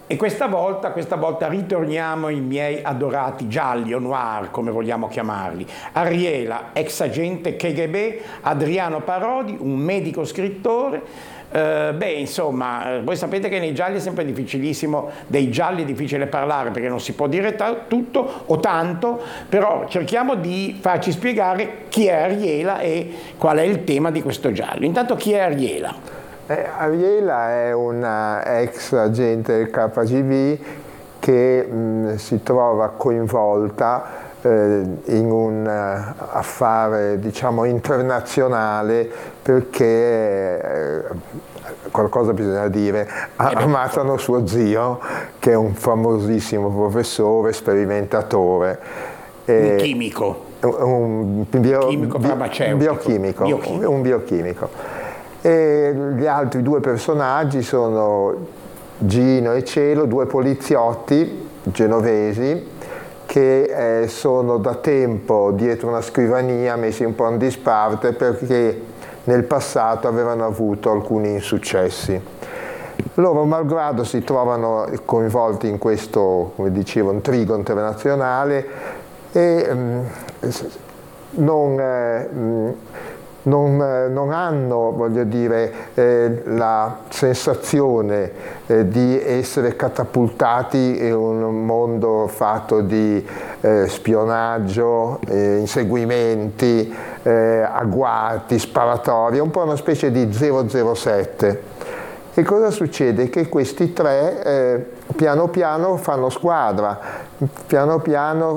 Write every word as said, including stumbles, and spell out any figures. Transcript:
E questa volta, questa volta ritorniamo ai miei adorati gialli o noir, come vogliamo chiamarli. Ariela, ex agente K G B, Adriano Parodi, un medico scrittore. Uh, beh, insomma, voi sapete che nei gialli è sempre difficilissimo, dei gialli è difficile parlare perché non si può dire tutto o tanto, però cerchiamo di farci spiegare chi è Ariela e qual è il tema di questo giallo. Intanto, chi è Ariela? Eh, Ariela è una ex agente del K G B che mh, si trova coinvolta eh, in un uh, affare, diciamo, internazionale perché eh, qualcosa bisogna dire, ammazzano suo zio che è un famosissimo professore, sperimentatore. Un chimico. Un, bio, chimico farmaceutico. Biochimico, biochimico. Un biochimico. E gli altri due personaggi sono Gino e Cielo, due poliziotti genovesi che eh, sono da tempo dietro una scrivania messi un po' in disparte perché nel passato avevano avuto alcuni insuccessi. Loro, malgrado si trovano coinvolti in questo, come dicevo, intrigo internazionale e um, non, eh, non, eh, non hanno, voglio dire, eh, la sensazione eh, di essere catapultati in un mondo fatto di eh, spionaggio, eh, inseguimenti, eh, agguati, sparatorie, un po' una specie di zero zero sette. E cosa succede? Che questi tre eh, piano piano fanno squadra, piano piano